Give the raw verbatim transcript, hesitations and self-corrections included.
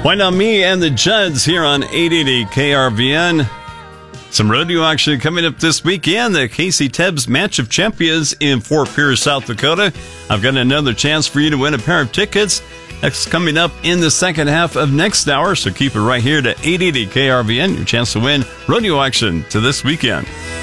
Why not me and the Judds here on eight eighty K R V N? Some rodeo action coming up this weekend. The Casey Tebbs Match of Champions in Fort Pierce, South Dakota. I've got another chance for you to win a pair of tickets. That's coming up in the second half of next hour, so keep it right here to eight eighty K R V N. Your chance to win rodeo action to this weekend.